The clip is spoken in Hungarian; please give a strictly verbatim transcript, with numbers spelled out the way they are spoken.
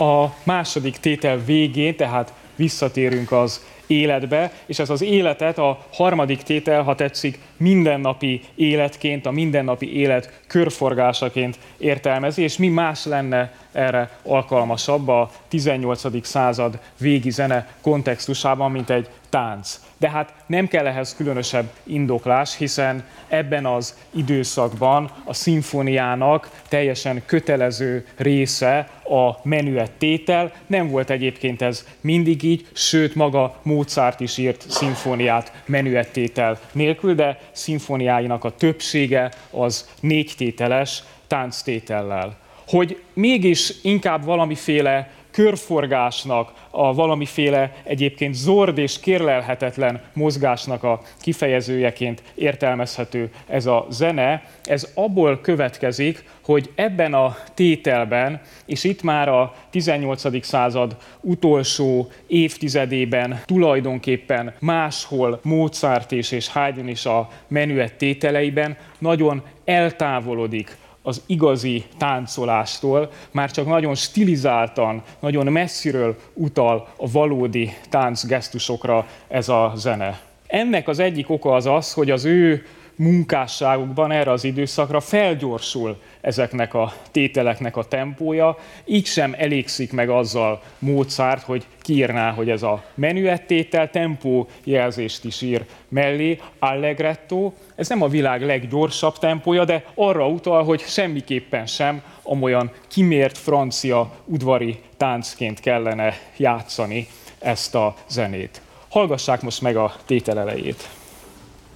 A második tétel végén, tehát visszatérünk az életbe, és ez az életet a harmadik tétel, ha tetszik, mindennapi életként, a mindennapi élet körforgásaként értelmezi, és mi más lenne erre alkalmasabb a tizennyolcadik század végi zene kontextusában, mint egy tánc. De hát nem kell ehhez különösebb indoklás, hiszen ebben az időszakban a szimfóniának teljesen kötelező része a menüettétel. Nem volt egyébként ez mindig így, sőt maga Mozart is írt szimfóniát menüettétel nélkül, de szimfóniáinak a többsége az négytételes tánctétellel. Hogy mégis inkább valamiféle körforgásnak, a valamiféle egyébként zord és kérlelhetetlen mozgásnak a kifejezőjeként értelmezhető ez a zene, ez abból következik, hogy ebben a tételben, és itt már a tizennyolcadik század utolsó évtizedében tulajdonképpen máshol Mozart is és Haydn is a menüett tételeiben nagyon eltávolodik az igazi táncolástól, már csak nagyon stilizáltan, nagyon messziről utal a valódi táncgesztusokra ez a zene. Ennek az egyik oka az az, hogy az ő munkásságukban erre az időszakra felgyorsul ezeknek a tételeknek a tempója, így sem elégszik meg azzal Mozart, hogy kiírná, hogy ez a menüettétel, tempó jelzést is ír mellé, allegretto. Ez nem a világ leggyorsabb tempója, de arra utal, hogy semmiképpen sem amolyan kimért francia udvari táncként kellene játszani ezt a zenét. Hallgassák most meg a tétel elejét.